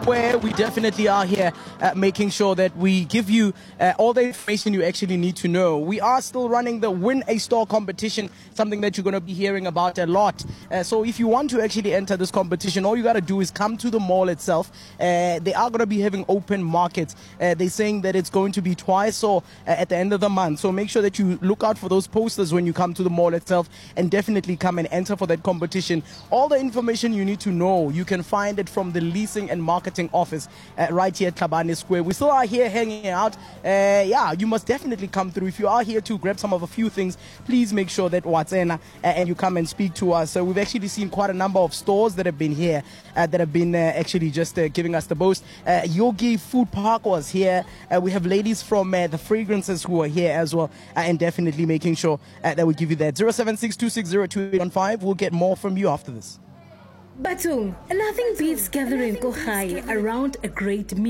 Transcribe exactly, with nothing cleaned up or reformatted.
Square. We definitely are here uh, making sure that we give you uh, all the information you actually need to know. We are still running the Win a Store competition, something that you're going to be hearing about a lot. Uh, so if you want to actually enter this competition, all you got to do is come to the mall itself. Uh, they are going to be having open markets. Uh, they're saying that it's going to be twice or uh, at the end of the month. So make sure that you look out for those posters when you come to the mall itself, and definitely come and enter for that competition. All the information you need to know, you can find it from the leasing and marketing office uh, right here at Tlhabane Square. We still are here hanging out. Uh, yeah, you must definitely come through. If you are here to grab some of a few things, please make sure that Watsena uh, and you come and speak to us. So we've actually seen quite a number of stores that have been here, uh, that have been uh, actually just uh, giving us the boost. Uh, Yogi Food Park was here. Uh, we have ladies from uh, the fragrances who are here as well, uh, and definitely making sure uh, that we give you that. zero seven six two six zero two eight one five. We'll get more from you after this. Batung, nothing beats gathering kohai around a great meal.